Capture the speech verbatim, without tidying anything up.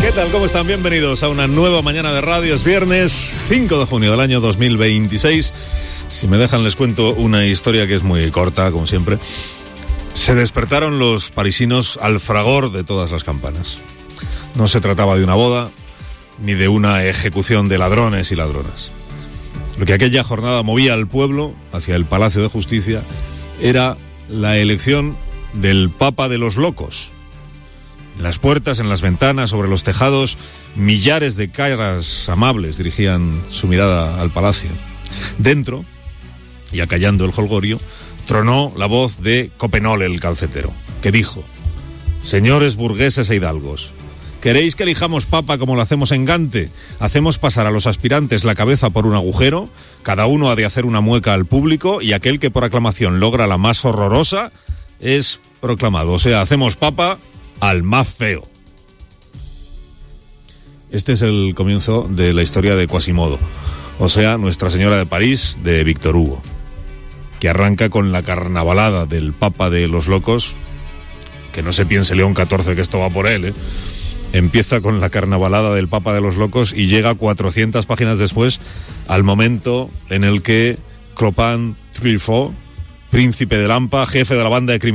¿Qué tal? ¿Cómo están? Bienvenidos a una nueva mañana de radio. Es viernes cinco de junio del año dos mil veintiséis. Si me dejan les cuento una historia que es muy corta, como siempre. Se despertaron los parisinos al fragor de todas las campanas. No se trataba de una boda, ni de una ejecución de ladrones y ladronas. Lo que aquella jornada movía al pueblo hacia el Palacio de Justicia era la elección del Papa de los Locos. En las puertas, en las ventanas, sobre los tejados, millares de caras amables dirigían su mirada al palacio. Dentro, y acallando el jolgorio, tronó la voz de Coppenole el calcetero, que dijo: señores burgueses e hidalgos, ¿queréis que elijamos papa como lo hacemos en Gante? Hacemos pasar a los aspirantes la cabeza por un agujero, cada uno ha de hacer una mueca al público, y aquel que por aclamación logra la más horrorosa es proclamado. O sea, hacemos papa al más feo. Este es el comienzo de la historia de Quasimodo, o sea, Nuestra Señora de París, de Víctor Hugo, que arranca con la carnavalada del Papa de los Locos, que no se piense León catorce que esto va por él, ¿eh? Empieza con la carnavalada del Papa de los Locos y llega cuatrocientas páginas después al momento en el que Clopin Truffaut, príncipe de Lampa, jefe de la banda de criminales,